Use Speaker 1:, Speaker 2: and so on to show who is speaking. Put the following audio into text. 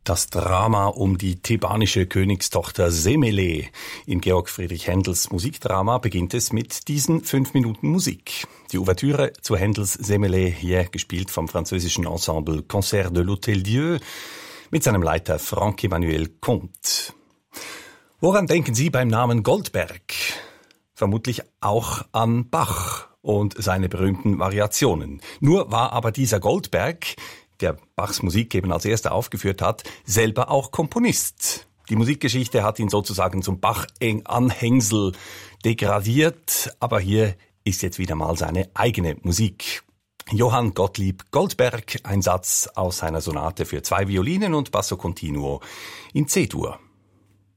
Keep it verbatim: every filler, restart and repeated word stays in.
Speaker 1: Das Drama um die thebanische Königstochter Semele. In Georg Friedrich Händels Musikdrama beginnt es mit diesen fünf Minuten Musik. Die Ouvertüre zu Händels Semele, hier gespielt vom französischen Ensemble Concert de l'Hôtel-Dieu mit seinem Leiter Franck-Emmanuel Comte. Woran denken Sie beim Namen Goldberg? Vermutlich auch an Bach und seine berühmten Variationen. Nur war aber dieser Goldberg, der Bachs Musik eben als erster aufgeführt hat, selber auch Komponist. Die Musikgeschichte hat ihn sozusagen zum Bach-Anhängsel degradiert, aber hier ist jetzt wieder mal seine eigene Musik. Johann Gottlieb Goldberg, ein Satz aus seiner Sonate für zwei Violinen und Basso Continuo in C-Dur.